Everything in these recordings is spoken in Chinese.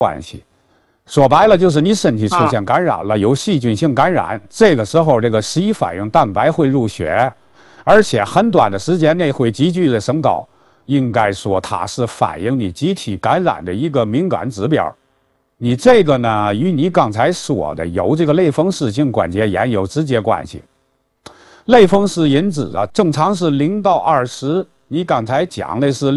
关系。说白了就是你身体出现感染了，有细菌性感染，这个时候这个适宜反应蛋白会入血，而且很短的时间内会急剧的升高，应该说它是反映你机体感染的一个敏感指标。你这个呢，与你刚才说的有这个类风湿性关节炎有直接关系。类风湿因子啊，正常是0到20，你刚才讲的是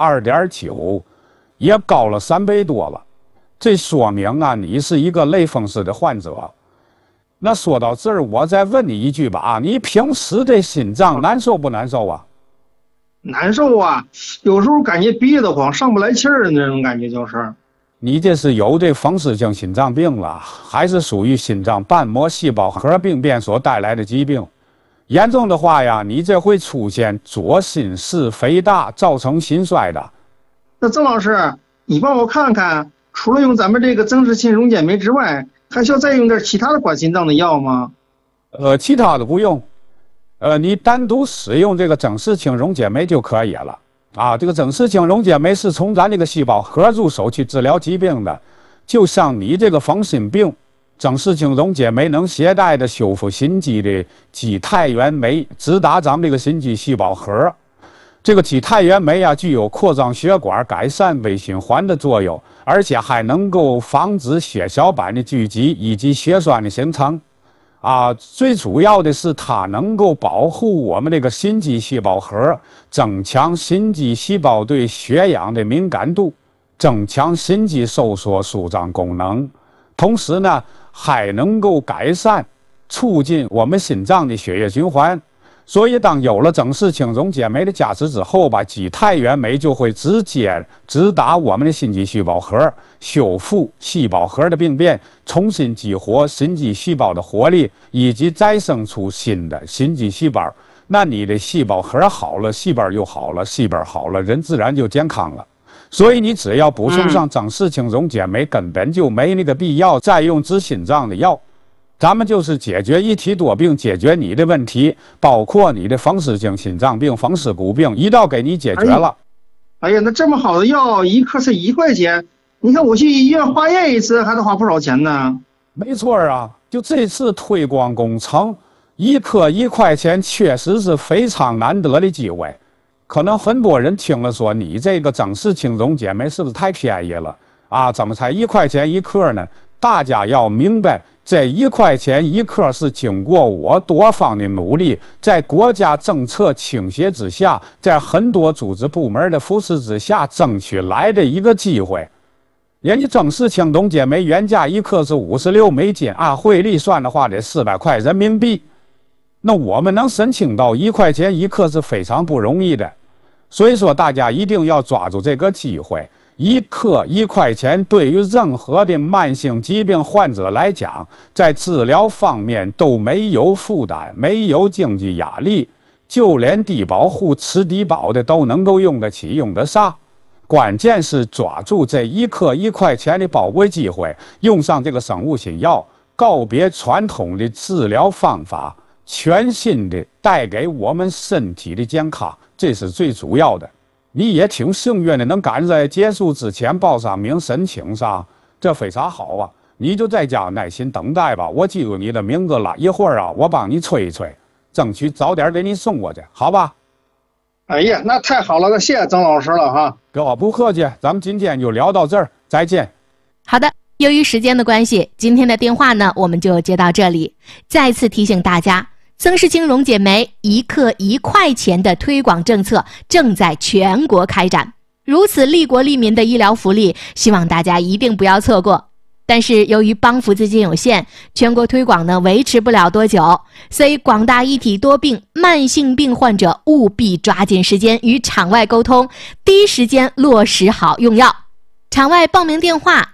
62.9，也高了3倍多了。这说明啊，你是一个类风湿的患者。那说到这儿，我再问你一句吧啊，你平时这心脏难受不难受啊？ 难受啊，有时候感觉憋得慌，上不来气儿的那种感觉就是。 你这是有这风湿性心脏病了，还是属于心脏瓣膜细胞核病变所带来的疾病？严重的话呀，你这会出现左心室肥大，造成心衰的。 那曾老师，你帮我看看，除了用咱们这个增殖性溶解酶之外，还需要再用点其他的管心脏的药吗？ 其他的不用，你单独使用这个增殖性溶解酶就可以了。啊，这个增殖性溶解酶是从咱这个细胞核入手去治疗疾病的，就像你这个风心病，增殖性溶解酶能携带的修复心肌的肌肽原酶，直达咱们这个心肌细胞核。这个肌肽原酶啊，具有扩张血管、改善微循环的作用，而且还能够防止血小板的聚集以及血栓的形成。啊，最主要的是它能够保护我们这个心肌细胞核，增强心肌细胞对血氧的敏感度，增强心肌收缩舒张功能，同时呢还能够改善促进我们心脏的血液循环。所以当有了增殖性溶解酶的加持之后吧，肌肽原酶就会直接直达我们的心肌细胞核，修复细胞核的病变，重新激活心肌细胞的活力，以及再生出新的心肌细胞。那你的细胞核好了，细胞又好了，细胞好了，人自然就健康了。所以你只要补充上增殖性溶解酶，根本就没那个必要再用治心脏的药。咱们就是解决一体多病，解决你的问题，包括你的风湿性心脏病、风湿骨病，一道给你解决了。 哎呀，那这么好的药，一克是1块钱，你看我去医院化验一次还得花不少钱呢。 没错啊，就这次推广工程，一克1块钱，确实是非常难得的机会。可能很多人听了说，你这个增殖性溶解酶是不是太便宜了啊？怎么才1块钱1克呢？大家要明白，这1块钱1克是经过我多方的努力，在国家政策倾斜之下，在很多组织部门的扶持之下争取来的一个机会。人家增殖性溶解酶原价1克是56美金，按汇率算的话得400块人民币。那我们能申请到1块钱1克是非常不容易的，所以说大家一定要抓住这个机会。1克1块钱，对于任何的慢性疾病患者来讲，在治疗方面都没有负担，没有经济压力，就连低保户吃低保的都能够用得起、用得上。关键是抓住这1克1块钱的宝贵机会，用上这个生物新药，告别传统的治疗方法，全新的带给我们身体的健康，这是最主要的。你也挺幸运的，能赶在结束之前报上名申请上，这非常好啊！你就在家耐心等待吧，我记住你的名字了，一会儿啊，我帮你催一催，争取早点给你送过去，好吧？ 哎呀，那太好了，那谢谢曾老师了哈。 不客气，咱们今天就聊到这儿，再见。 好的，由于时间的关系，今天的电话呢，我们就接到这里。再次提醒大家，增殖性溶解酶1克1块钱的推广政策正在全国开展，如此利国利民的医疗福利，希望大家一定不要错过。但是由于帮扶资金有限，全国推广呢维持不了多久，所以广大一体多病、慢性病患者务必抓紧时间与场外沟通，第一时间落实好用药。场外报名电话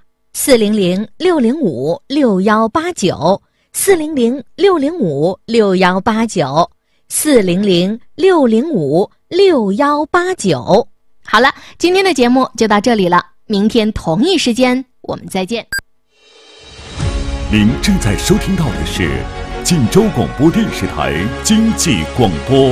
400-605-6189。400-605-6189 400-605-6189。好了，今天的节目就到这里了，明天同一时间我们再见。 您正在收听到的是晋州广播电视台经济广播。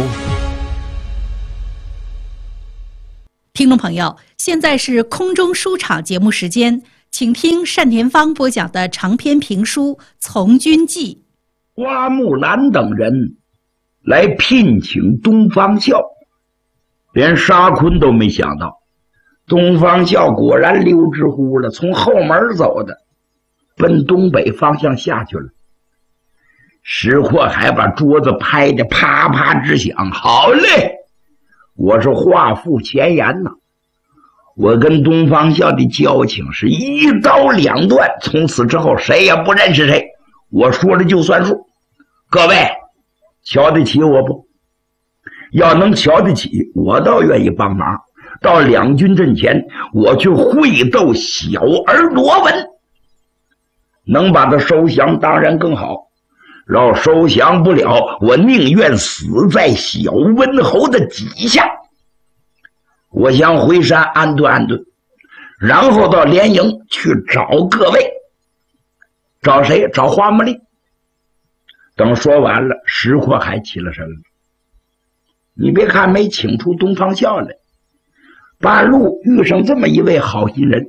听众朋友，现在是空中书场节目时间， 请听单田芳播讲的长篇评书《从军记》。 花木兰等人来聘请东方孝，连沙坤都没想到，东方孝果然溜之乎了，从后门走的，奔东北方向下去了。石阔还把桌子拍得啪啪直响。好嘞，我是话付前言呐，我跟东方孝的交情是一刀两断，从此之后谁也不认识谁，我说了就算数。各位瞧得起我不？要能瞧得起，我倒愿意帮忙，到两军阵前我去会斗小儿罗文，能把他收降当然更好，要收降不了，我宁愿死在小温侯的底下。我想回山安顿安顿，然后到连营去找各位。找谁？找花木兰。等说完了，石阔还起了身了。你别看没请出东方孝来，半路遇上这么一位好心人。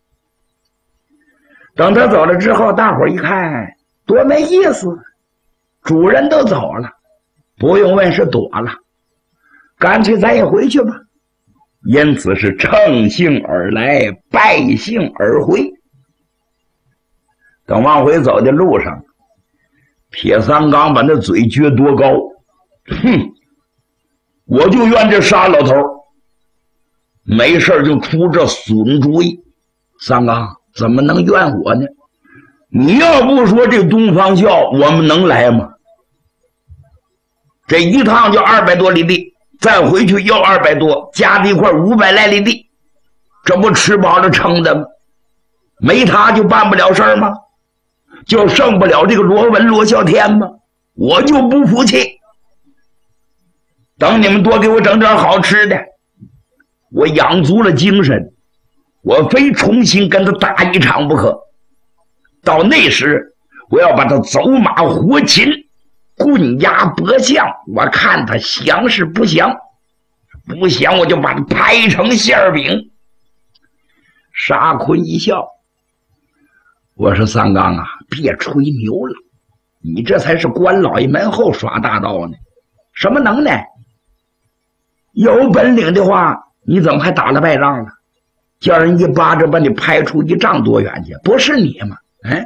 等他走了之后，大伙儿一看多没意思，主人都走了，不用问是躲了，干脆咱也回去吧。因此是乘兴而来，败兴而回。等往回走的路上，铁三刚把那嘴撅多高，哼，我就怨这沙老头没事就出这损主意。三刚怎么能怨我呢？你要不说这东方孝，我们能来吗？这一趟就200多里地，再回去要200多，加在一块500来里地，这不吃饱了撑的吗？没他就办不了事儿吗？就胜不了这个罗文罗啸天吗？我就不服气。等你们多给我整点好吃的，我养足了精神，我非重新跟他打一场不可。到那时我要把他走马活擒，棍压脖项，我看他降是不降，不降我就把他拍成馅饼。沙坤一笑，我说三刚啊，别吹牛了，你这才是关老爷门后耍大刀呢，什么能耐？有本领的话，你怎么还打了败仗了？叫人一巴掌把你拍出一丈多远去，不是你吗？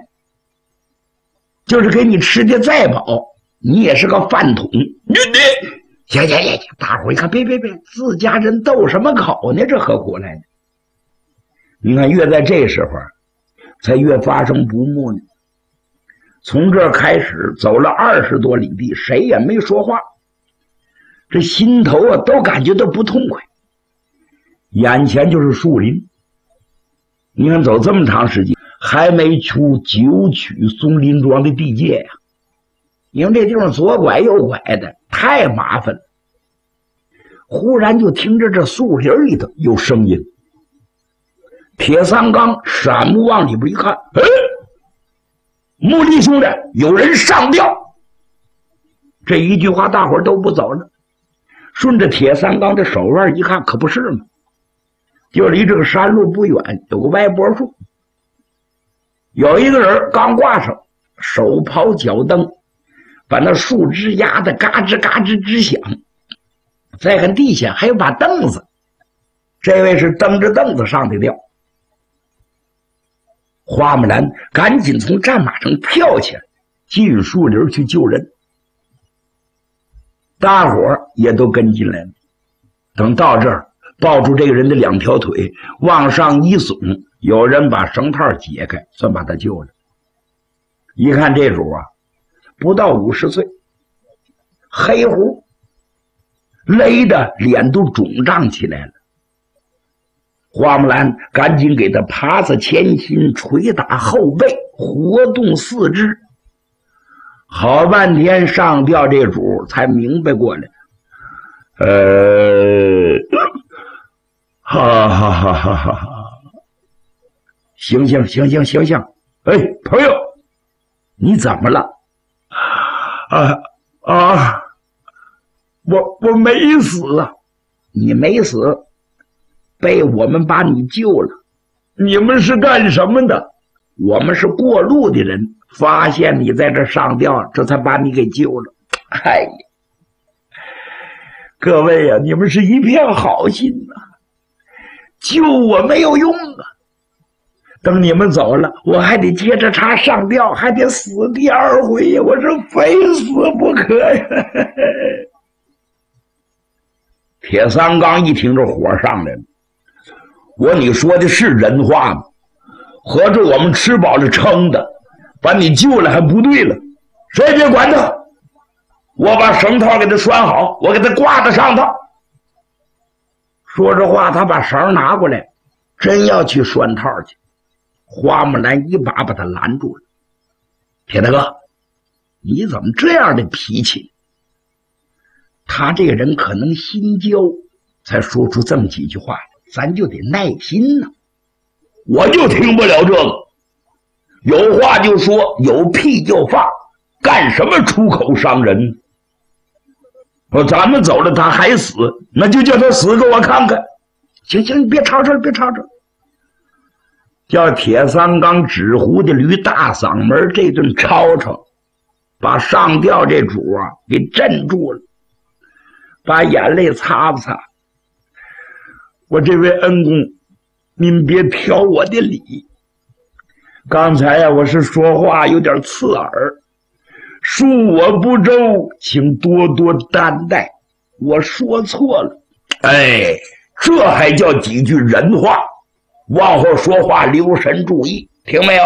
就是给你吃的再饱，你也是个饭桶。行，大伙一看，别，自家人斗什么口呢？这何苦来呢？你看越在这时候才越发生不睦呢。从这儿开始走了20多里地，谁也没说话，这心头啊都感觉到不痛快。眼前就是树林，你看走这么长时间还没出九曲松林庄的地界呀，因为这地方左拐右拐的太麻烦了。忽然就听着这树林里头有声音，铁三刚闪目往里边一看，木力兄弟，有人上吊。这一句话大伙儿都不走了，顺着铁三刚的手腕一看，可不是吗？就离这个山路不远有个歪脖树，有一个人刚挂上，手刨脚蹬，把那树枝压得嘎吱嘎吱直响。再看地下还有把凳子，这位是蹬着凳子上的吊。花木兰赶紧从战马上跳起来，进树林去救人。大伙儿也都跟进来了。等到这儿，抱住这个人的2条腿往上一耸，有人把绳套解开，算把他救了。一看这主啊，不到50岁，黑胡，勒得脸都肿胀起来了。花木兰赶紧给他耙子前心，捶打后背，活动四肢。好半天上吊这主才明白过来，行，朋友，你怎么了？我没死啊！你没死，被我们把你救了。 你们是干什么的？我们是过路的人，发现你在这上吊，这才把你给救了。哎呀，各位呀，你们是一片好心呐，救我没有用啊。等你们走了，我还得接着茬上吊，还得死第二回呀，我是非死不可呀。铁三刚一听这火上来了，你说的是人话吗？合着我们吃饱了撑的，把你救了还不对了，谁别管他，我把绳套给他拴好，我给他挂在上头。说着话，他把绳拿过来，真要去拴套去。花木兰一把把他拦住了。铁大哥，你怎么这样的脾气？他这个人可能心焦，才说出这么几句话，咱就得耐心呢。我就听不了这个，有话就说，有屁就放，干什么出口伤人？咱们走了他还死，那就叫他死给我看看。行，你别吵吵，别吵吵。叫铁三刚纸糊的驴大嗓门这顿吵吵，把上吊这主给镇住了，把眼泪擦不擦。我这位恩公，您别挑我的理，刚才呀，我是说话有点刺耳，恕我不周，请多多担待，我说错了。哎，这还叫几句人话，往后说话留神注意，听没有？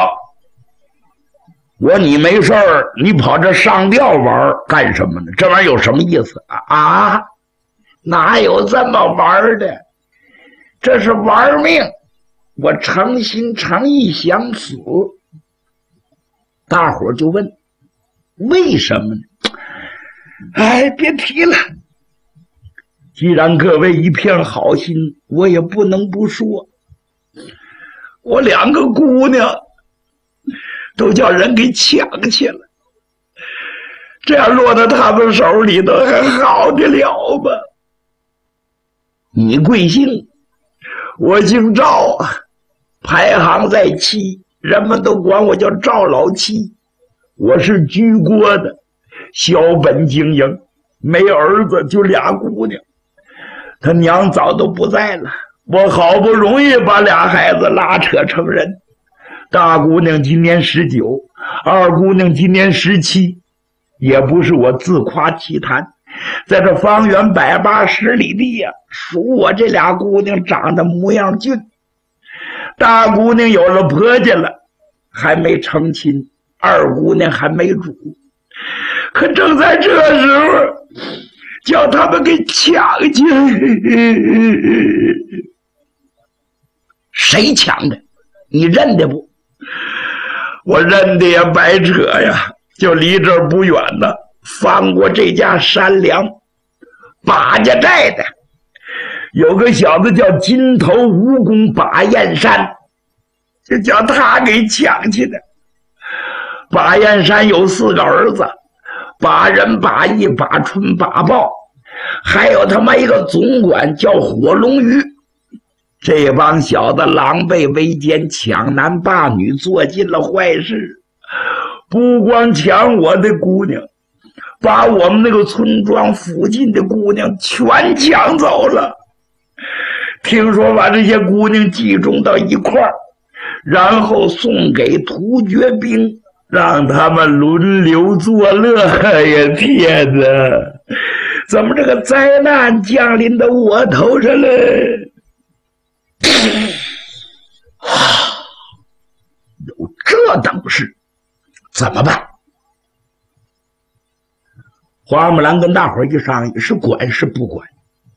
你没事儿，你跑这上吊玩干什么呢？这玩意儿有什么意思啊？哪有这么玩的？这是玩命，我诚心诚意想死。大伙儿就问，为什么呢？哎，别提了。既然各位一片好心，我也不能不说。我2个姑娘都叫人给抢去了，这样落到他们手里头还好得了吗？你贵姓？我姓赵，排行在7，人们都管我叫赵老七。我是居国的，小本经营，没儿子就2姑娘，他娘早都不在了，我好不容易把2孩子拉扯成人。大姑娘今年19，二姑娘今年17，也不是我自夸其谈，在这方圆180里地呀，数我这2姑娘长得模样俊。大姑娘有了婆家了，还没成亲，二姑娘还没主，可正在这时候叫他们给抢去。谁抢的？你认得不？我认得也白扯呀，就离这儿不远呢，翻过这家山梁，把家寨的有个小子叫金头蜈蚣把燕山，就叫他给抢去的。把燕山有4个儿子，把人、把义、把春、把豹，还有他妈一个总管叫火龙鱼。这帮小子狼狈为奸，抢男霸女，做尽了坏事，不光抢我的姑娘，把我们那个村庄附近的姑娘全抢走了。听说把这些姑娘集中到一块儿，然后送给突厥兵，让他们轮流作乐。哎呀天哪，怎么这个灾难降临到我头上了？有这等事怎么办？花木兰跟大伙一商议，是管是不管。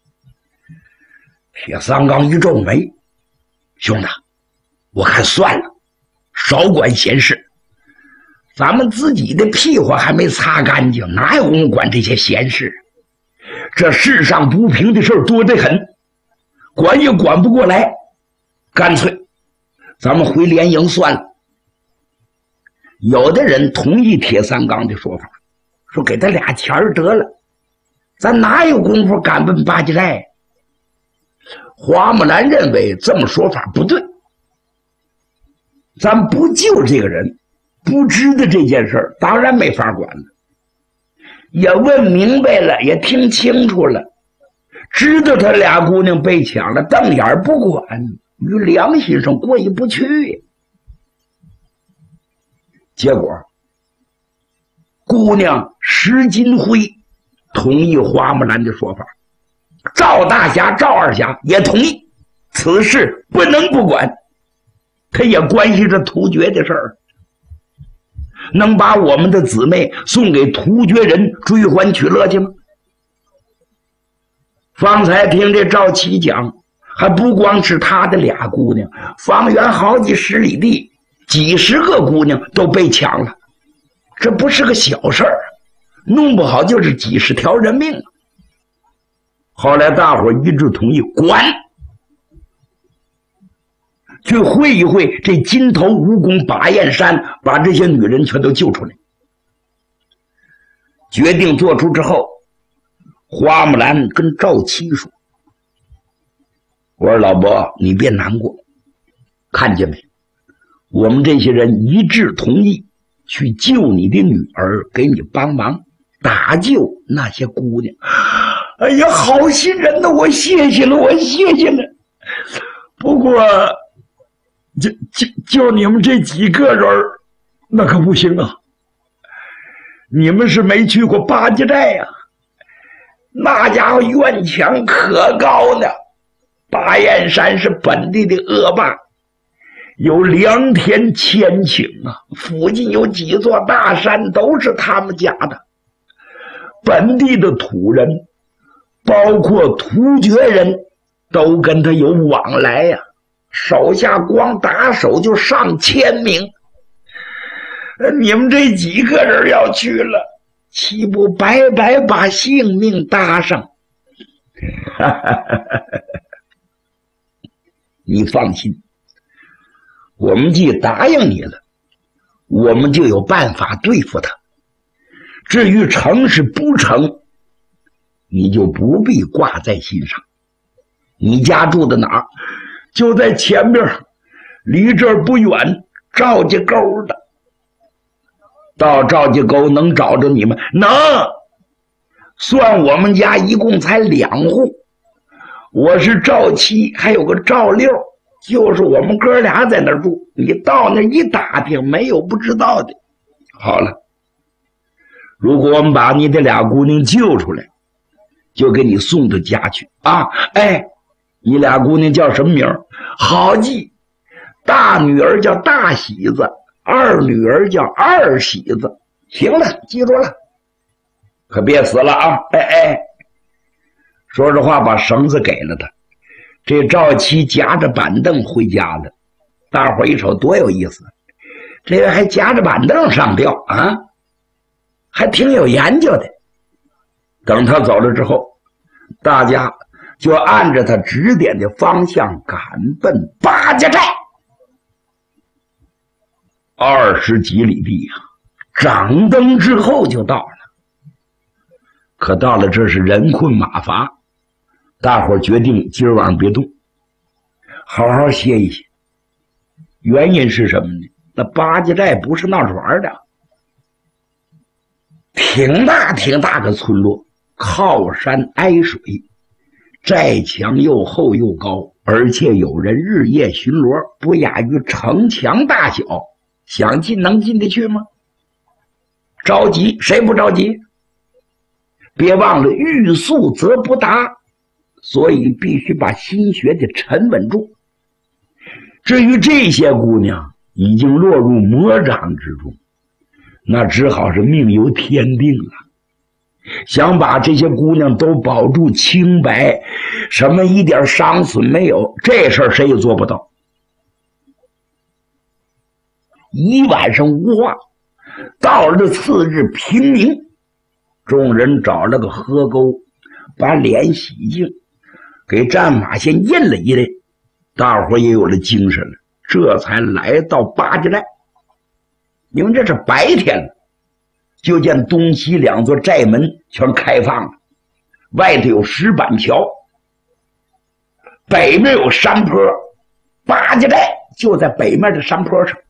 铁三刚一皱眉，兄弟，我看算了，少管闲事，咱们自己的屁股还没擦干净，哪有功夫管这些闲事？这世上不平的事多得很，管也管不过来，干脆咱们回连营算了。有的人同意铁三刚的说法，说给他俩钱得了，咱哪有功夫赶奔八家寨？花木兰认为这么说法不对， 咱不救这个人，不知道这件事当然没法管了。也问明白了，也听清楚了，知道他俩姑娘被抢了，瞪眼不管，于良心上过意不去。结果姑娘石金辉同意花木兰的说法，赵大侠赵二侠也同意，此事不能不管，他也关系着突厥的事儿，能把我们的姊妹送给突厥人追还取乐去吗？方才听这赵启讲，还不光是他的俩姑娘，方圆好几十里地几十个姑娘都被抢了，这不是个小事儿，弄不好就是几十条人命。后来大伙一致同意管，去会一会这金头蜈蚣巴彦山，把这些女人全都救出来。决定做出之后，花木兰跟赵七说，我说老伯你别难过，看见没，我们这些人一致同意去救你的女儿，给你帮忙打救那些姑娘。哎呀，好心人呐，我谢谢了，我谢谢了。不过就你们这几个人那可不行啊，你们是没去过八家寨呀，那家伙院墙可高呢，巴彦山是本地的恶霸，有良田千顷啊，附近有几座大山都是他们家的，本地的土人包括突厥人都跟他有往来呀，手下光打手就上千名，你们这几个人要去了，岂不白白把性命搭上？你放心，我们既答应你了，我们就有办法对付他。至于成是不成，你就不必挂在心上。你家住的哪儿？就在前面，离这儿不远，赵家沟的。到赵家沟能找着你们？能。算我们家一共才2户，我是赵七，还有个赵六，就是我们哥俩在那儿住。你到那一打听，没有不知道的。好了，如果我们把你的俩姑娘救出来，就给你送到家去啊！哎，你俩姑娘叫什么名？好记，大女儿叫大喜子，二女儿叫二喜子。行了，记住了，可别死了啊！哎哎，说实话，把绳子给了他。这赵七夹着板凳回家了，大伙一瞅多有意思，这个还夹着板凳上吊啊，还挺有研究的。等他走了之后，大家就按着他指点的方向赶奔八家寨。20几里地啊，掌灯之后就到了。可到了这是人困马乏，大伙决定今儿晚上别动，好好歇一歇。原因是什么呢？那八家寨不是闹着玩的，挺大个村落，靠山挨水，寨墙又厚又高，而且有人日夜巡逻，不亚于城墙大小。想进能进得去吗？着急，谁不着急？别忘了欲速则不达，所以必须把心学的沉稳住。至于这些姑娘已经落入魔掌之中，那只好是命由天定了。想把这些姑娘都保住清白，什么一点伤损没有，这事儿谁也做不到。一晚上无话，到了次日平明，众人找了个河沟，把脸洗净，给战马先印了一类，大伙也有了精神了，这才来到八家寨。因为这是白天了，就见东西2座寨门全开放了，外头有石板桥，北面有山坡，八家寨就在北面的山坡上。